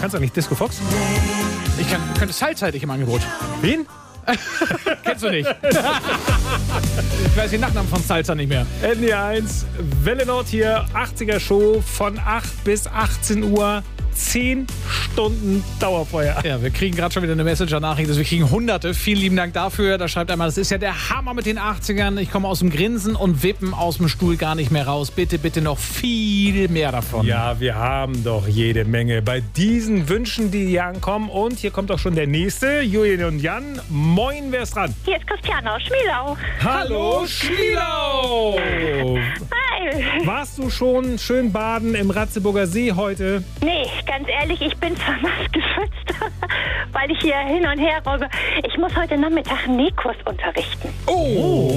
Kannst du nicht Disco Fox? Könnte Salsa hätte ich im Angebot. Wen? Kennst du nicht? Ich weiß den Nachnamen von Salsa nicht mehr. ND1, Welle Nord hier, 80er Show von 8 bis 18 Uhr. 10 Stunden Dauerfeuer. Ja, wir kriegen gerade schon wieder eine Messenger-Nachricht, also wir kriegen Hunderte. Vielen lieben Dank dafür. Da schreibt einmal, das ist ja der Hammer mit den 80ern. Ich komme aus dem Grinsen und Wippen aus dem Stuhl gar nicht mehr raus. Bitte, bitte noch viel mehr davon. Ja, wir haben doch jede Menge bei diesen Wünschen, die hier ankommen. Und hier kommt auch schon der nächste, Julian und Jan. Moin, wer ist dran? Hier ist Christiane aus Schmielau. Hallo, Schmielau! Hi. Warst du schon schön baden im Ratzeburger See heute? Nee, ganz ehrlich, ich bin zwar nass geschwitzt, weil ich hier hin und her roge. Ich muss heute Nachmittag einen Nähkurs unterrichten. Oh!